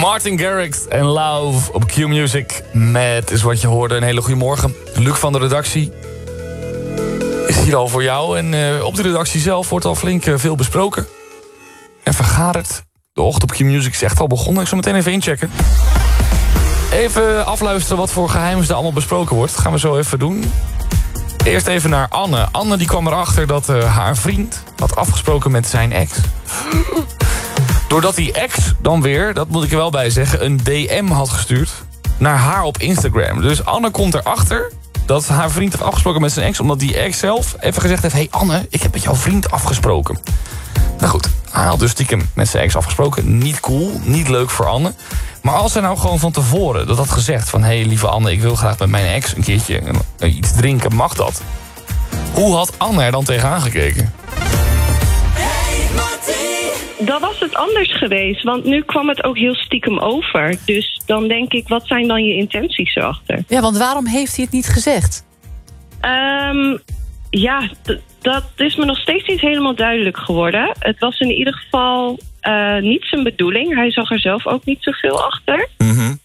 Martin Garrix en Love op Q-Music. Met, is wat je hoorde, een hele goede morgen. Luc van de redactie is hier al voor jou. En op de redactie zelf wordt al flink veel besproken. En vergaderd. De ochtend op Q-Music is echt al begonnen. Ik zal meteen even inchecken. Even afluisteren wat voor geheims er allemaal besproken wordt. Dat gaan we zo even doen. Eerst even naar Anne. Anne die kwam erachter dat haar vriend had afgesproken met zijn ex. Doordat die ex dan weer, dat moet ik er wel bij zeggen, een DM had gestuurd naar haar op Instagram. Dus Anne komt erachter dat haar vriend heeft afgesproken met zijn ex, omdat die ex zelf even gezegd heeft: hey Anne, ik heb met jouw vriend afgesproken. Nou goed, hij had dus stiekem met zijn ex afgesproken. Niet cool, niet leuk voor Anne. Maar als hij nou gewoon van tevoren dat had gezegd van: hey lieve Anne, ik wil graag met mijn ex een keertje iets drinken, mag dat? Hoe had Anne er dan tegenaan gekeken? Dan was het anders geweest, want nu kwam het ook heel stiekem over. Dus dan denk ik, wat zijn dan je intenties erachter? Ja, want waarom heeft hij het niet gezegd? Ja, dat is me nog steeds niet helemaal duidelijk geworden. Het was in ieder geval niet zijn bedoeling. Hij zag er zelf ook niet zoveel achter. Mm-hmm.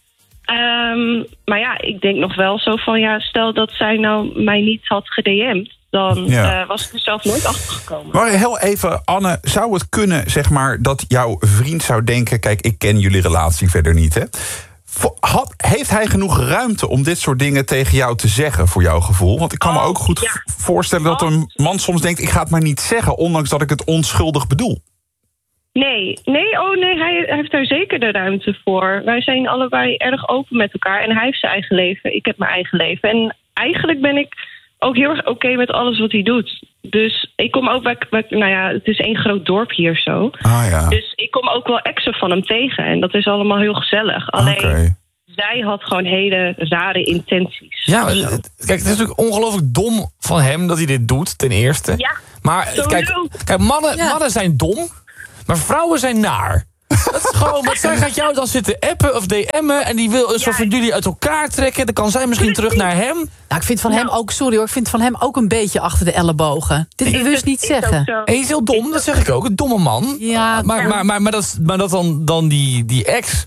Maar ja, ik denk nog wel zo van, ja, stel dat zij nou mij niet had gedM'd, dan was ik er zelf nooit achter gekomen. Maar heel even, Anne, zou het kunnen, zeg maar, dat jouw vriend zou denken: kijk, ik ken jullie relatie verder niet, hè? Heeft hij genoeg ruimte om dit soort dingen tegen jou te zeggen, voor jouw gevoel? Want ik kan me ook goed voorstellen dat een man soms denkt: ik ga het maar niet zeggen, ondanks dat ik het onschuldig bedoel. Nee, hij heeft daar zeker de ruimte voor. Wij zijn allebei erg open met elkaar en hij heeft zijn eigen leven, ik heb mijn eigen leven. En eigenlijk ben ik ook heel erg oké met alles wat hij doet. Dus ik kom ook bij, nou ja, het is één groot dorp hier zo. Ah, ja. Dus ik kom ook wel exen van hem tegen. En dat is allemaal heel gezellig. Alleen, zij had gewoon hele rare intenties. Ja, kijk, het is natuurlijk ongelooflijk dom van hem dat hij dit doet, ten eerste. Ja, maar kijk, mannen zijn dom, maar vrouwen zijn naar. Dat is gewoon, want zij gaat jou dan zitten appen of DM'en en die wil een soort van jullie uit elkaar trekken. Dan kan zij misschien terug naar hem. Nou, ik vind van hem ook, sorry hoor, ik vind van hem ook een beetje achter de ellebogen. Dit bewust niet zeggen. En hij is heel dom, dat zeg ik ook. Een domme man. Ja, maar dat dan die ex,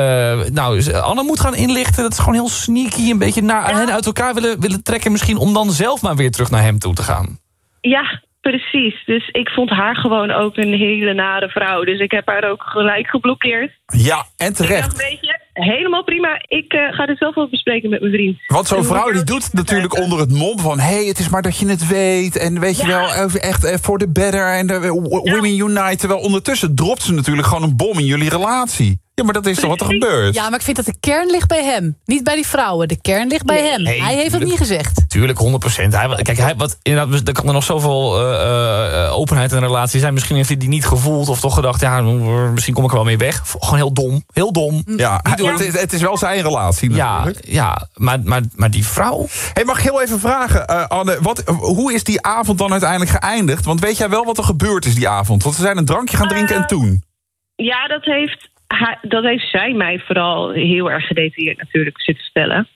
Anne moet gaan inlichten. Dat is gewoon heel sneaky, een beetje naar hen uit elkaar willen trekken. Misschien om dan zelf maar weer terug naar hem toe te gaan. Ja, precies. Dus ik vond haar gewoon ook een hele nare vrouw. Dus ik heb haar ook gelijk geblokkeerd. Ja, en terecht. Ik dacht, weet je, helemaal prima. Ik ga dit zelf wel bespreken met mijn vriend. Want zo'n vrouw die doet natuurlijk onder het mom van: hey, het is maar dat je het weet. En weet je wel, echt for the better. En Women Unite. Terwijl ondertussen dropt ze natuurlijk gewoon een bom in jullie relatie. Ja, maar dat is toch wat er gebeurt? Ja, maar ik vind dat de kern ligt bij hem. Niet bij die vrouwen. De kern ligt bij hem. Hij heeft het niet gezegd. Tuurlijk, 100%. Inderdaad, er kan er nog zoveel openheid in een relatie zijn. Misschien heeft hij die niet gevoeld of toch gedacht: ja, misschien kom ik er wel mee weg. Gewoon heel dom. Heel dom. Ja, het is wel zijn relatie natuurlijk. Ja, maar die vrouw. Hey, mag ik heel even vragen, Anne, hoe is die avond dan uiteindelijk geëindigd? Want weet jij wel wat er gebeurd is die avond? Want ze zijn een drankje gaan drinken en toen? Ja, dat heeft zij mij vooral heel erg gedetailleerd natuurlijk zitten vertellen.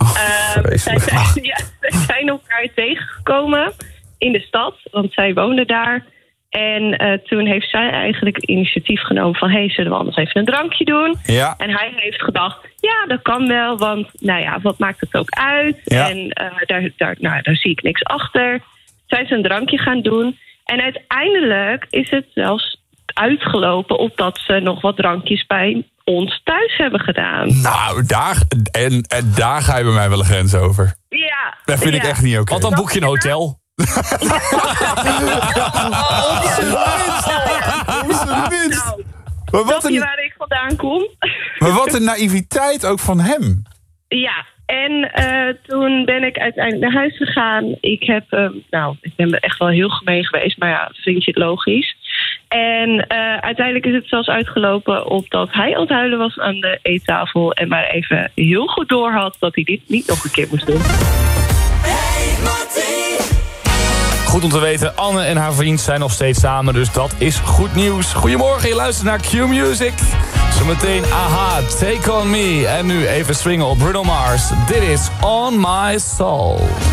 Zij zijn elkaar tegengekomen in de stad, want zij woonde daar. En toen heeft zij eigenlijk initiatief genomen van: hey, zullen we anders even een drankje doen? Ja. En hij heeft gedacht: ja, dat kan wel, want nou ja, wat maakt het ook uit? Ja. En daar zie ik niks achter. Zij is een drankje gaan doen. En uiteindelijk is het zelfs uitgelopen op dat ze nog wat drankjes bij ons thuis hebben gedaan. Nou, daar ga je bij mij wel een grens over. Ja. Dat vind ik echt niet oké. Want dan boek je een hotel. Maar wat waar ik vandaan kom. Maar wat een naïviteit ook van hem. Ja, en toen ben ik uiteindelijk naar huis gegaan. Ik ben echt wel heel gemeen geweest, maar ja, vind je het logisch. En uiteindelijk is het zelfs uitgelopen op dat hij aan het huilen was aan de eettafel en maar even heel goed door had dat hij dit niet nog een keer moest doen. Goed om te weten, Anne en haar vriend zijn nog steeds samen, dus dat is goed nieuws. Goedemorgen, je luistert naar Q-Music. Zometeen AHA, Take On Me. En nu even swingen op Bruno Mars. Dit is On My Soul.